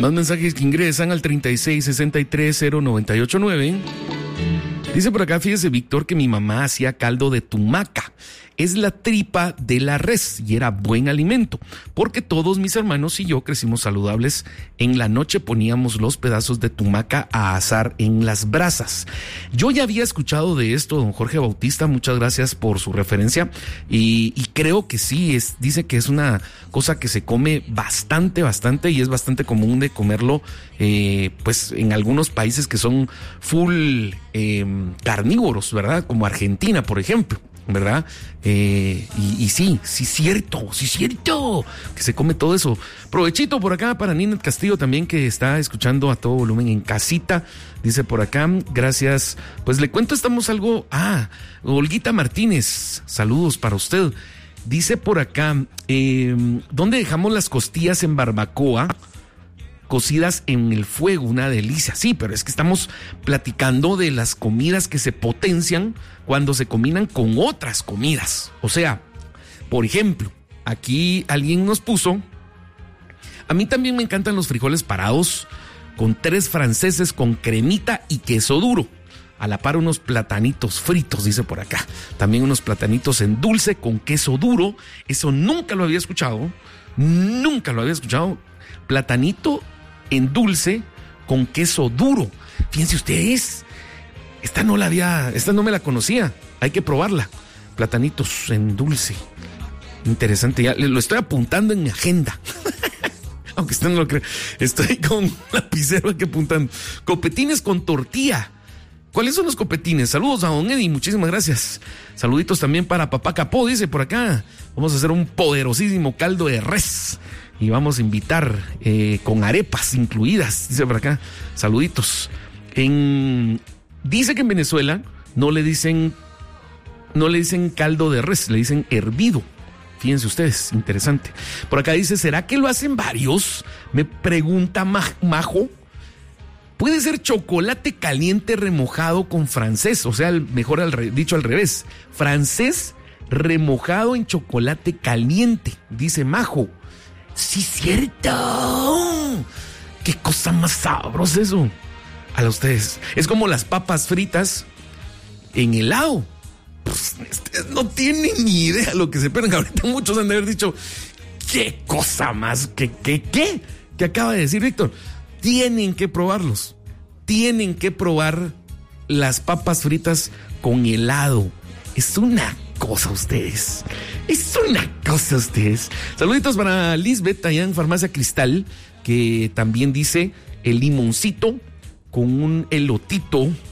Más mensajes que ingresan al 36630989. Dice por acá, fíjese Víctor, que mi mamá hacía caldo de tumaca. Es la tripa de la res y era buen alimento, porque todos mis hermanos y yo crecimos saludables. En la noche poníamos los pedazos de tumaca a asar en las brasas. Yo ya había escuchado de esto, don Jorge Bautista, muchas gracias por su referencia, y creo que sí, dice que es una cosa que se come bastante y es bastante común de comerlo, pues en algunos países que son full carnívoros, ¿verdad? Como Argentina, por ejemplo, ¿verdad? Y sí, cierto, que se come todo eso. Provechito por acá para Ninet Castillo también, que está escuchando a todo volumen en casita. Dice por acá, gracias. Pues le cuento, estamos algo. Olguita Martínez, saludos para usted. Dice por acá, ¿dónde dejamos las costillas en barbacoa? Cocidas en el fuego, una delicia. Sí, pero es que estamos platicando de las comidas que se potencian cuando se combinan con otras comidas. O sea, por ejemplo, aquí alguien nos puso, a mí también me encantan los frijoles parados con 3 franceses con cremita y queso duro. A la par unos platanitos fritos, dice por acá. También unos platanitos en dulce con queso duro. Eso nunca lo había escuchado. Platanito en dulce con queso duro. Fíjense ustedes, esta no me la conocía. Hay que probarla. Platanitos en dulce. Interesante, ya lo estoy apuntando en mi agenda. Aunque usted no lo cree. Estoy con lapicero aquí apuntando. Copetines con tortilla. ¿Cuáles son los copetines? Saludos a don Eddie, muchísimas gracias. Saluditos también para papá Capó, dice por acá. Vamos a hacer un poderosísimo caldo de res. Y vamos a invitar con arepas incluidas, dice por acá. Saluditos. Dice que en Venezuela no le dicen caldo de res, le dicen hervido. Fíjense ustedes, interesante. Por acá dice, ¿será que lo hacen varios? Me pregunta Majo. Puede ser chocolate caliente remojado con francés, o sea, dicho al revés. Francés remojado en chocolate caliente, dice Majo. Sí, cierto. Qué cosa más sabrosa eso. A ustedes. Es como las papas fritas en helado. Pues, ustedes no tienen ni idea lo que se esperan. Ahorita muchos han de haber dicho, qué cosa más, ¿qué acaba de decir Víctor? Tienen que probarlos. Tienen que probar las papas fritas con helado. Es una cosa ustedes. Saluditos para Lisbeth allá en Farmacia Cristal, que también dice el limoncito con un elotito